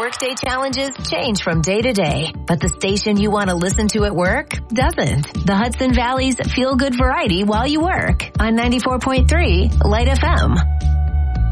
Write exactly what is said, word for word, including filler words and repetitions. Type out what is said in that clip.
workday challenges change from day to day, but the station you want to listen to at work doesn't. The Hudson Valley's feel-good variety while you work on ninety-four point three Light F M.